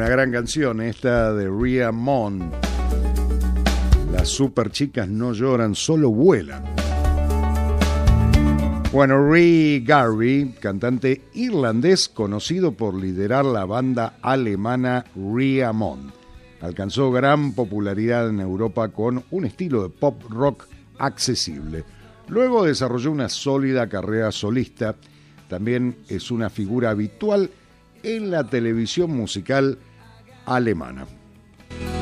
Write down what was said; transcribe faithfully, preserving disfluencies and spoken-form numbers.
Una gran canción esta de Ria Mon. Las super chicas no lloran, solo vuelan. Bueno, Ray Garvey, cantante irlandés conocido por liderar la banda alemana Ria Mon, alcanzó gran popularidad en Europa con un estilo de pop rock accesible. Luego desarrolló una sólida carrera solista. También es una figura habitual en la televisión musical alemana.